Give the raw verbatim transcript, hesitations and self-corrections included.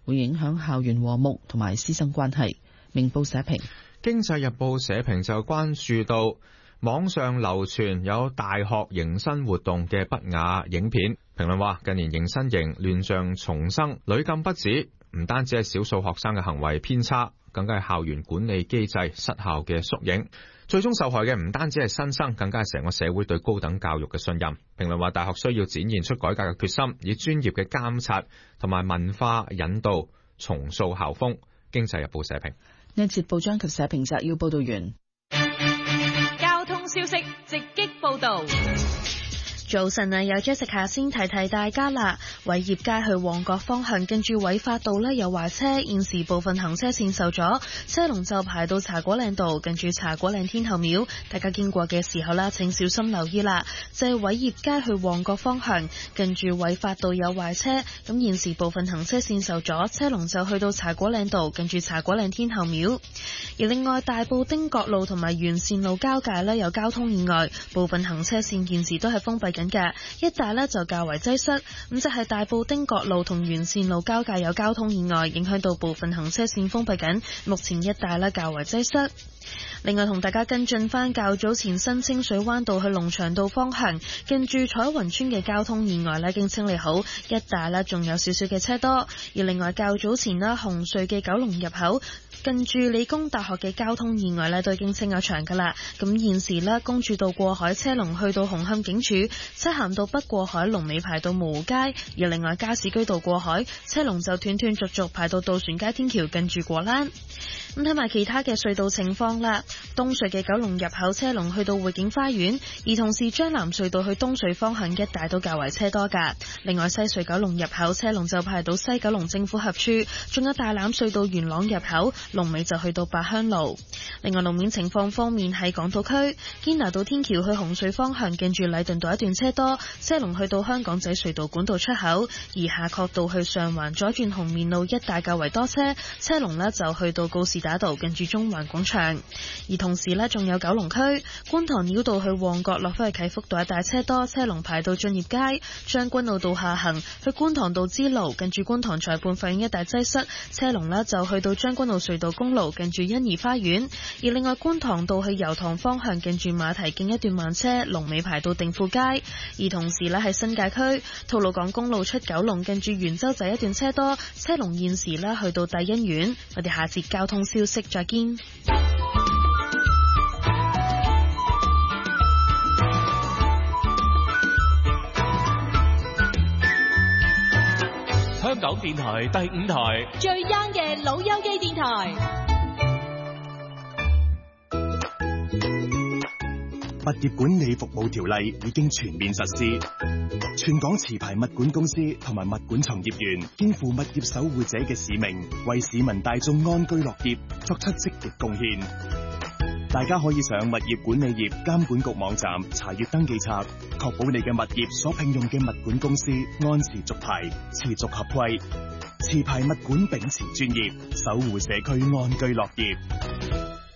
會影響校園和睦同埋師生關係。明報社評。 經濟日報社評就關注到網上流傳有大學迎新活動嘅不雅影片，評論話近年迎新營亂象叢生，屢禁不止，唔單止係少數學生嘅行為偏差，更加係校園管理機制失效嘅縮影。最終受害嘅唔單止係新生，更加係成個社會對高等教育嘅信任。評論話大學需要展現出改革嘅決心，以專業嘅監察同埋文化引導重塑校風。經濟日報社評。 呢一節報章及社評摘要報道完。 交通消息直擊報道。 早晨啊，有 Jessica 先提提大家啦。偉業街去旺角方向，跟住偉發道呢有壞車，現時部分行車線受阻，車龍就排到茶果嶺道，跟住茶果嶺天后廟。大家經過嘅時候啦，請小心留意啦。就係偉業街去旺角方向，跟住偉發道有壞車，咁現時部分行車線受阻，車龍就去到茶果嶺道，跟住茶果嶺天后廟。而另外大埔汀角路同埋元善路交界呢有交通意外，部分行車線現時都係封閉緊嘅，一帶呢就較為擠塞。咁就係大埔汀角路同元善路交界有交通意外，影響到部分行車線封閉緊，目前一帶呢較為擠塞。另外同大家跟進翻較早前新清水灣道去龍翔道方向，近住彩雲村嘅交通意外呢已經清理好，一帶呢仲有少少嘅車多。而另外較早前呢紅隧嘅九龍入口近住理工大學嘅交通意外呢都已經清咗場噶啦。咁現時呢公主道過海車龍去到紅磡警署，漆咸道北過海龍尾排到蕪湖街。而另外加士居道過海車龍就斷斷續續排到渡船街天橋近住果欄。咁睇埋其他嘅隧道情況啦，東隧嘅九龍入口車龍去到匯景花園，而同時將南隧道去東隧方向一帶都較為車多噶。另外西隧九龍入口車龍就排到西九龍政府合署，仲有大欖隧道元朗入口龍尾就去到八鄉路。另外路面情況方面，喺港島區堅拿道天橋去紅隧方向近住禮頓道一段車多，車龍去到香港仔隧道管道出口。而夏慤道去上環左轉紅棉路一帶較為多車，車龍呢就去到告士打道近住中環廣場。而同時呢仲有九龍區觀塘繞道去旺角落返去啟福道一帶車多，車龍排到駿業街。將軍澳道下行去觀塘道支路近住觀塘裁判法院一帶擠塞，車龍呢就去到將軍澳隧道公路近住欣怡花園。而另外觀塘道去油塘方向近住馬蹄徑一段慢車，龍尾排到定富街。而同時呢喺新界區吐露港公路出九龍近住元洲仔一段車多，車龍現時呢去到帝欣苑。我哋下節交通消息再見。 香港電台第五台最 young 嘅老友記電台。 物業管理服務條例已經全面實施，全港持牌物管公司同埋物管從業員肩負物業守護者嘅使命，為市民大眾安居樂業作出積極貢獻。大家可以上物業管理業監管局網站查閱登記冊，確保你嘅物業所聘用嘅物管公司按時續牌、持續合規。持牌物管秉持專業，守護社區安居樂業。